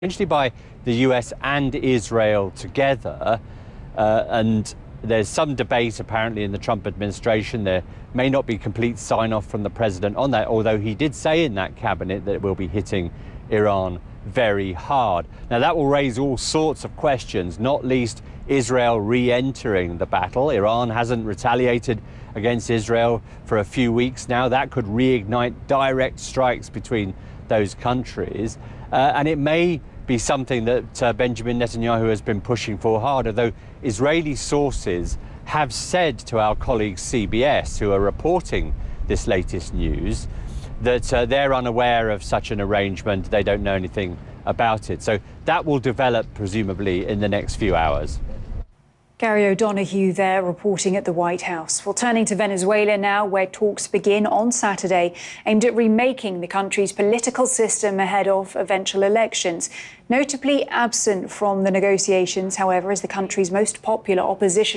Essentially by the US and Israel together, and there's some debate apparently in the Trump administration. There may not be complete sign-off from the president on that, although he did say in that cabinet that it will be hitting Iran very hard. Now that will raise all sorts of questions, not least Israel re-entering the battle. Iran hasn't retaliated against Israel for a few weeks now. That could reignite direct strikes between those countries, and it may be something that Benjamin Netanyahu has been pushing for hard, although Israeli sources have said to our colleagues CBS, who are reporting this latest news, that they're unaware of such an arrangement. They don't know anything about it. So that will develop presumably in the next few hours. Gary O'Donoghue there reporting at the White House. Well, turning to Venezuela now, where talks begin on Saturday aimed at remaking the country's political system ahead of eventual elections. Notably absent from the negotiations, however, is the country's most popular opposition